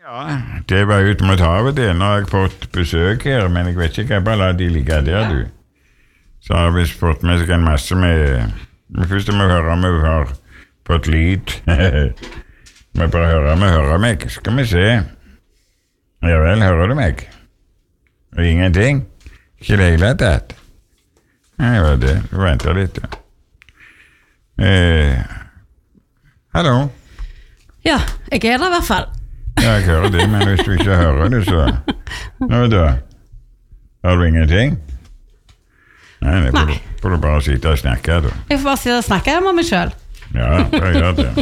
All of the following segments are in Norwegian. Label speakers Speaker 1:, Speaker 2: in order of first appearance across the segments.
Speaker 1: Ja, det var ut mot havet det. Nå har jeg fått besøk her, men jeg vet ikke, jeg bare la de ligge der, du. Så har vi fått med seg en masse med... Men først må vi høre om vi har fått lyd. Vi bare hører meg. Skal vi se. Ja vel, hører du meg? Og ingenting? Ikke det hele tatt? Nei, det var det. Vi venter litt. Hallo?
Speaker 2: Ja, jeg der I hvert fall.
Speaker 1: Ja, jeg hører det, men hvis du ikke hører det, så... Nå da? Har du ingenting? Nei, det får du bare sitte og snakke, da.
Speaker 2: Jeg får bare sitte og snakke med meg selv.
Speaker 1: Ja, det gjør det.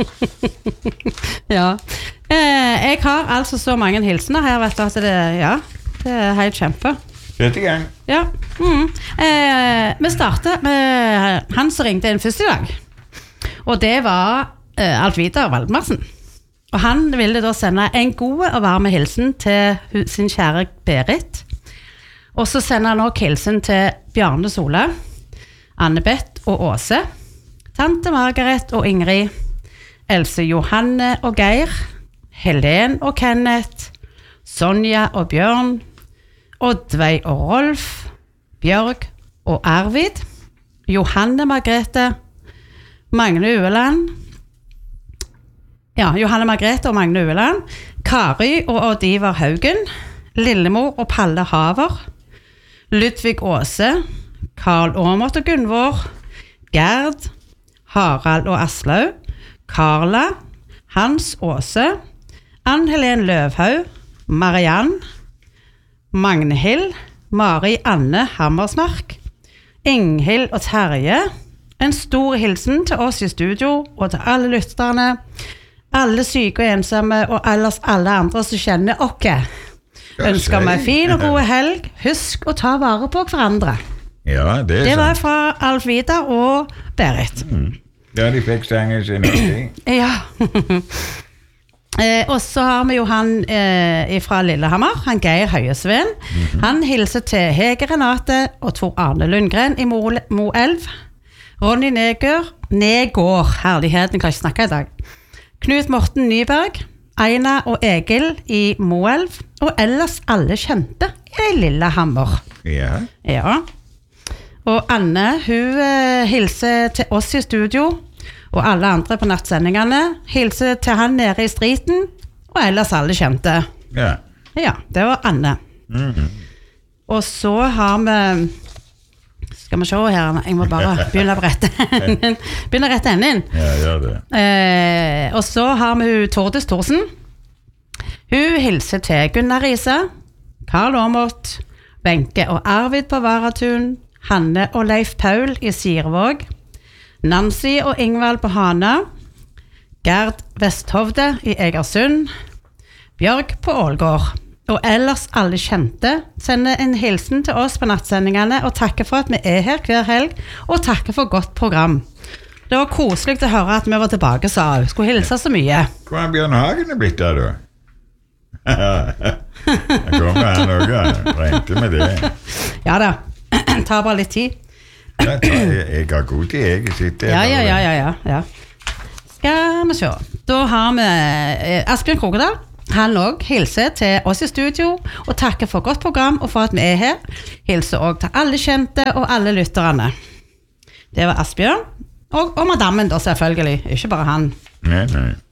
Speaker 2: Ja. Jeg har altså så mange hilsener her, vet du, at det helt kjempe.
Speaker 1: Sett I gang.
Speaker 2: Ja. Vi starter med han som ringte inn først I dag. Og det var Alf Vidar Valdmarsen. Og han ville da sende en god og varm hilsen til sin kjære Berit. Og så sender han også hilsen til Bjarne Sola, Anne-Beth og Åse, Tante Margaret og Ingrid, Else Johanne og Geir, Helen og Kenneth, Sonja og Bjørn, Oddveig og Rolf, Bjørg og Arvid, Johanne Margrethe, Magne Ueland, Johanne Margrethe og Magne Ueland, Kari og Odd Ivar Haugen, Lillemor og Palle Haver, Ludvig Åse, Karl Åmert og Gunvor, Gerd, Harald og Aslaug, Karla, Hans Åse, Ann-Helene Løvhaug, Mariann, Magnhild, Mari Anne Hammersmark, Inghild og Terje. En stor hilsen til oss I studio og til alle lytterne, alle syke og ensomme og ellers alle andre som kjenner oss. Ønsker meg fin og god helg. Husk å ta vare på hverandre.
Speaker 1: Ja, det
Speaker 2: Det var
Speaker 1: sant.
Speaker 2: fra Alf Vidar og Berit.
Speaker 1: Ja, de fikk sangen sin også.
Speaker 2: Ja. Og så har vi jo han fra Lillehammer, han Geir Høyesven. Han hilser til Hege Renate og Tor Arne Lundgren I Moelv. Ronny Negård, herligheten, kan ikke snakke I dag. Knut Morten Nyberg, Eina og Egil I Moelv, og ellers alle kjente I Lillehammer.
Speaker 1: Ja.
Speaker 2: Ja. Og Anne, hun hilser til oss I studio, og alle andre på nattsendingene, hilser til han nede I striten, og ellers alle kjente.
Speaker 1: Ja.
Speaker 2: Ja, det var Anne. Og så har vi... Skal vi se her, jeg må bare begynne å rette enden inn.
Speaker 1: Ja, gjør det.
Speaker 2: Og så har vi Tordis Thorsen. Hun hilser til Gunnar Riese, Karl Åmert, Benke og Arvid på Varatun, Hanne og Leif Paul I Sirevåg, Nancy og Ingvald på Hana, Gerd Vesthovde I Egersund, Bjørg på Ålgård. Og ellers alle kjente sender en hilsen til oss på nattsendingene og takker for at vi her hver helg, og takker for godt program. Det var koselig å høre at vi var tilbake, sa hun. Skulle hilse så mye.
Speaker 1: Hvor Bjørn Hagen blitt der, da? Jeg kommer her noe, regnet med det.
Speaker 2: Ja da, tar bare litt tid.
Speaker 1: Jeg har god tid, jeg sitter her.
Speaker 2: Ja. Skal vi se. Da har vi Asbjørn Krokedal. Han også hilser til oss I studio og takker for godt program og for at vi her. Hilser også til alle kjente og alle lytterne. Det var Asbjørn. Og madammen da selvfølgelig, ikke bare han.
Speaker 1: Nei.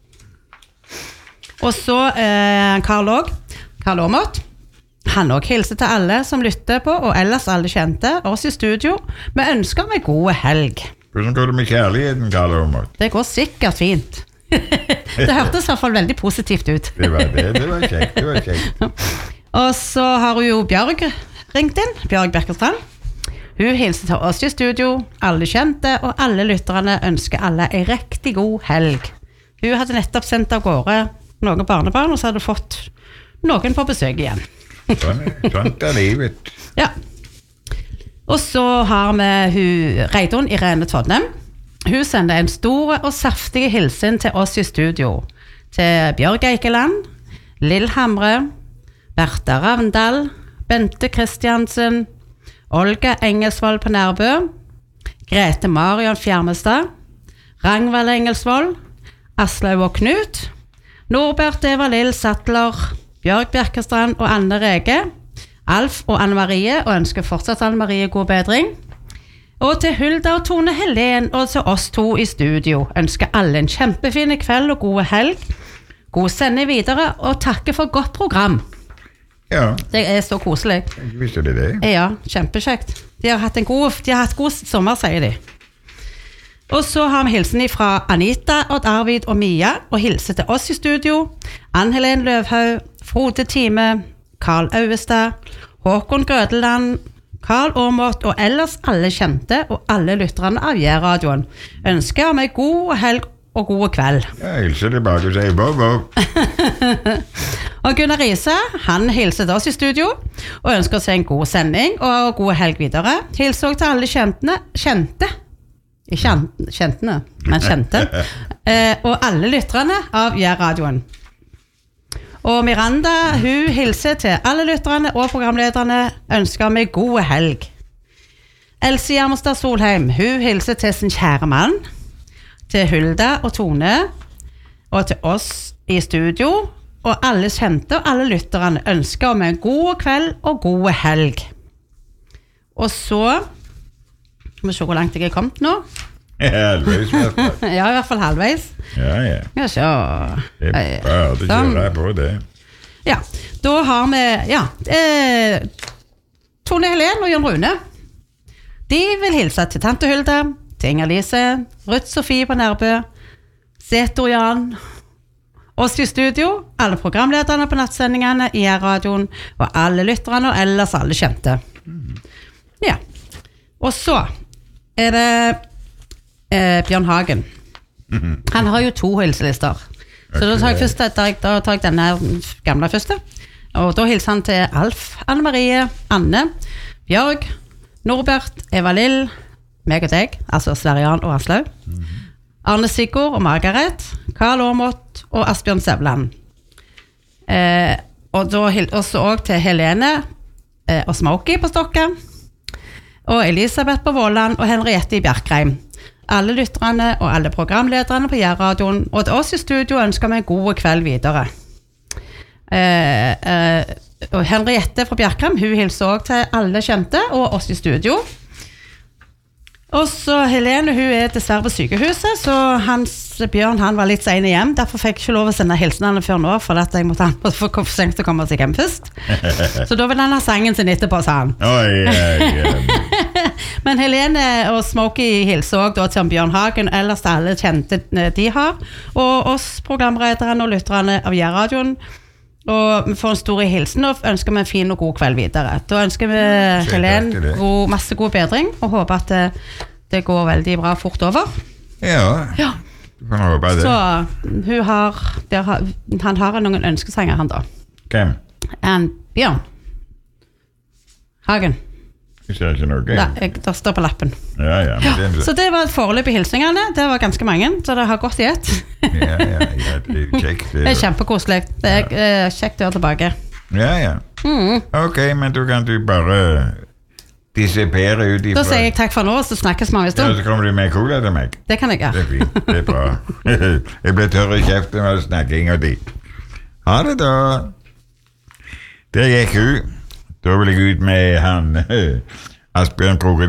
Speaker 2: Og så Karl Åmert. Han også hilser til alle som lytter på, og ellers alle kjente oss I studio. Vi ønsker meg god helg.
Speaker 1: Hvordan går det med kjærligheten, Karl Åmert?
Speaker 2: Det går sikkert fint. Det hørtes I hvert fall veldig positivt ut.
Speaker 1: Det var kjekt.
Speaker 2: Og så har jo Bjørg ringt inn, Bjørg Berkestrand. Hun hilser til oss I studio, alle kjente, og alle lytterne ønsker alle en riktig god helg. Hun hadde nettopp sendt av gårde noen barnebarn, og så hadde fått noen på besøk igjen.
Speaker 1: Sånt livet.
Speaker 2: Ja. Og så har vi Reidun Irene Todnem. Hun sender en stor og saftig hilsen til oss I studio. Til Bjørg Eikeland, Lill Hamre, Bertha Ravndal, Bente Kristiansen, Olga Engelsvold på Nærbø, Grete Marion Fjermestad, Rangvald Engelsvold, Aslaug og Knut, Norbert Eva-Lill Sattler, Bjørg Bjerkestrand og Anne Rege, Alf og Anne Marie, og ønsker fortsatt Anne Marie god bedring. Og til Hulda og Tone Helen, og til oss to i studio, ønsker alle en kjempefin kveld og god helg. God sending videre, og takke for godt program.
Speaker 1: Ja.
Speaker 2: Det så koselig.
Speaker 1: Jeg visste det.
Speaker 2: Ja, kjempekjekt. De har hatt god sommer, sier de. Og så har vi hilsen fra Anita, Odd Arvid og Mia, og hilse til oss i studio, Ann-Helen Løvhaug, Frode Time, Karl Auestad, Håkon Grødeland, Karl Åmort og ellers alle kjente og alle lytterne av J-radioen. Ønsker meg god helg og god kveld.
Speaker 1: Jeg hilser tilbake og sier bob.
Speaker 2: Og Gunnar Riese, han hilser til oss i studio og ønsker seg en god sending og god helg videre. Hilser også til alle kjente, ikke kjentene, men kjente, og alle lytterne av J-radioen. Og Miranda, hun hilser til alle lytterne og programlederne, ønsker meg god helg. Elsie Jermestad Solheim, hun hilser til sin kjære mann, til Hulda og Tone, og til oss i studio, og alle kjente og alle lytterne ønsker meg en god kveld og god helg. Og så, må vi se hvor langt jeg kommet nå.
Speaker 1: Halvveis, i hvert fall.
Speaker 2: Ja, i hvert fall halvveis.
Speaker 1: Ja.
Speaker 2: Ja, så.
Speaker 1: Det bare å kjøre på det.
Speaker 2: Ja, da har vi, Tone Helen og Jan Rune. De vil hilse til Tante Hulda, til Inger-Lise, Ruth Sofie på Nærbø, Setor Jan, oss i studio, alle programlederne på nattsendingene i radioen, og alle lytterne og ellers alle kjente. Ja, og så det Bjørn Hagen. Han har jo 2 hilselister. Så da tar jeg denne gamle første. Og da hilser han til Alf, Anne Marie, Anne, Bjørg, Norbert, Eva-Lill, meg og deg, altså Sverre-Jan og Aslaug, Arne Sigurd og Margaret, Karl Åmot og Asbjørn Sevland. Og da også til Helene og Smokey på Stokke, og Elisabeth på Våland og Henriette i Bjerkreim. Alle lytterne og alle programlederne på J-radioen, og til oss i studio ønsker vi en god kveld videre. Og Henriette fra Bjerkreim, hun hilser også til alle kjente og oss i studio. Og så Helene, hun dessverre på sykehuset, så Bjørn han var litt senere hjem, derfor fikk jeg ikke lov å sende hilsenene før nå, for at jeg måtte få for sent å komme seg hjem først. Så da vil han ha sangen sin etterpå, sa han. Men Helene og Smokey hilser også da til Bjørn Hagen, ellers alle kjente de har, og oss programlederne og lytterne av J-radioen, og vi får en stor hilsen og ønsker vi en fin og god kveld videre. Da ønsker vi Helene masse god bedring og håper at det går veldig bra fort over.
Speaker 1: Ja. Du kan håpe det.
Speaker 2: Så han har noen ønskesanger han da.
Speaker 1: Hvem?
Speaker 2: Bjørn Hagen.
Speaker 1: Jeg ser ikke noe.
Speaker 2: Nei, det står på lappen.
Speaker 1: Ja.
Speaker 2: Så det var foreløpig hilsningene. Det var ganske mange, så det har gått i ett.
Speaker 1: Ja, det kjekt.
Speaker 2: Det kjempekoselig. Det kjekt å være tilbake.
Speaker 1: Ja. Ok, men da kan du bare dissipere ut ifra.
Speaker 2: Da sier jeg takk for nå, så snakkes vi om en stund.
Speaker 1: Ja, så kommer du med cola til meg.
Speaker 2: Det kan jeg gjøre.
Speaker 1: Det fint, det bra. Jeg ble tørr i kjeften med snakking og de. Ha det da. Der gikk hun. Da vil jeg ut med han Asbjørn Kroge